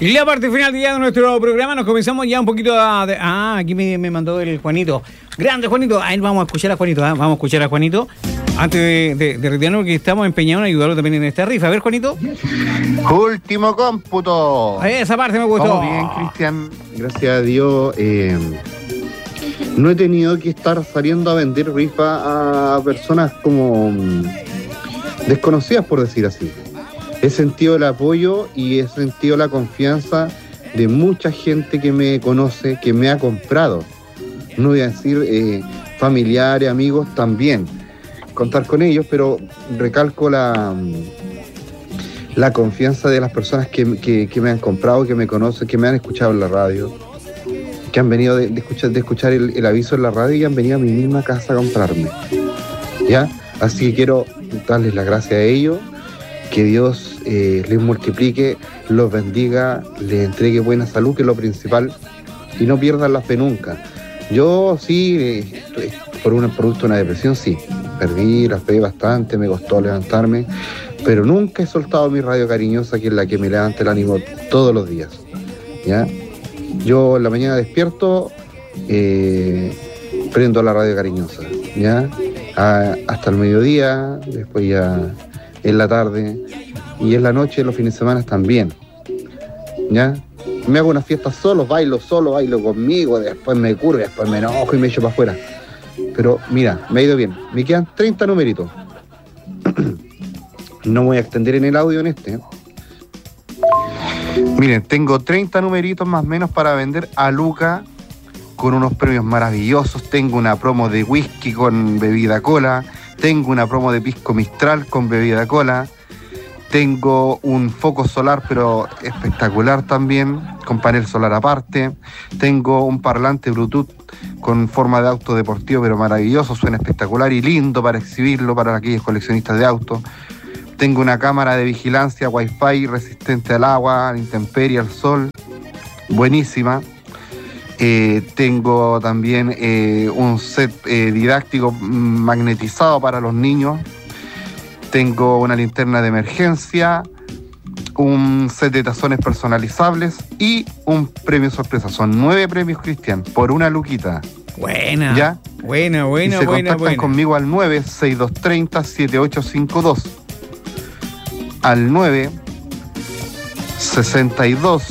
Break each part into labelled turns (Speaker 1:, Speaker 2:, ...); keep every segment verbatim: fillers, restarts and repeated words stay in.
Speaker 1: Y la parte final ya de nuestro programa, nos comenzamos ya un poquito a... De, ah, aquí me, me mandó el Juanito. Grande Juanito. Ahí vamos a escuchar a Juanito, ¿eh? Vamos a escuchar a Juanito. Antes de, de, de retirarnos, que estamos empeñados en ayudarlo también en esta rifa. A ver, Juanito.
Speaker 2: Último cómputo.
Speaker 1: Esa parte me gustó.
Speaker 2: Todo bien, Cristian. Gracias a Dios. Eh, no he tenido que estar saliendo a vender rifa a personas como mm, desconocidas, por decir así. He sentido el apoyo y he sentido la confianza de mucha gente que me conoce, que me ha comprado. No voy a decir eh, familiares, amigos, también. Contar con ellos, pero recalco la, la confianza de las personas que, que, que me han comprado, que me conocen, que me han escuchado en la radio, que han venido de, de escuchar, de escuchar el, el aviso en la radio y han venido a mi misma casa a comprarme. ¿Ya? Así que quiero darles las gracias a ellos, que Dios eh, les multiplique, los bendiga, les entregue buena salud, que es lo principal, y no pierdan la fe nunca. Yo sí, eh, por un producto de una depresión, sí, perdí la fe bastante, me costó levantarme, pero nunca he soltado mi radio cariñosa, que es la que me levanta el ánimo todos los días, ¿ya? Yo en la mañana despierto, eh, prendo la radio cariñosa, ¿ya? A, hasta el mediodía, después ya en la tarde, y en la noche, los fines de semana también, ¿ya? Me hago una fiesta solo, bailo solo, bailo conmigo, después me curo, después me enojo y me echo para afuera. Pero mira, me ha ido bien. Me quedan treinta numeritos. No me voy a extender en el audio en este. Miren, tengo treinta numeritos más o menos para vender a Luca con unos premios maravillosos. Tengo una promo de whisky con bebida cola. Tengo una promo de pisco mistral con bebida cola. Tengo un foco solar, pero espectacular también, con panel solar aparte. Tengo un parlante Bluetooth con forma de auto deportivo, pero maravilloso, suena espectacular y lindo para exhibirlo para aquellos coleccionistas de autos. Tengo una cámara de vigilancia Wi-Fi resistente al agua, a la intemperie, al sol, buenísima. Eh, tengo también eh, un set eh, didáctico magnetizado para los niños. Tengo una linterna de emergencia, un set de tazones personalizables y un premio sorpresa. Son nueve premios, Cristian, por una luquita.
Speaker 1: Buena.
Speaker 2: ¿Ya?
Speaker 1: Buena, buena,
Speaker 2: y se
Speaker 1: buena,
Speaker 2: contactan
Speaker 1: buena.
Speaker 2: conmigo al nueve seis dos tres cero siete ocho cinco dos. Al nueve sesenta y dos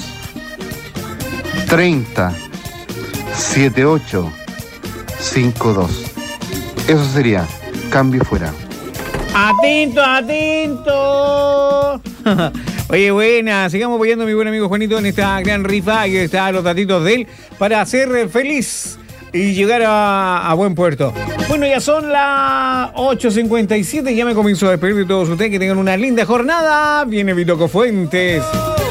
Speaker 2: treinta setenta y ocho cincuenta y dos. Eso sería cambio fuera.
Speaker 1: ¡Atento, atento! Oye, buena, sigamos apoyando a mi buen amigo Juanito en esta gran rifa. Aquí están los datitos de él para ser feliz y llegar a, a buen puerto. Bueno, ya son las ocho cincuenta y siete, ya me comienzo a despedir de todos ustedes. Que tengan una linda jornada. Viene Vitoco Fuentes.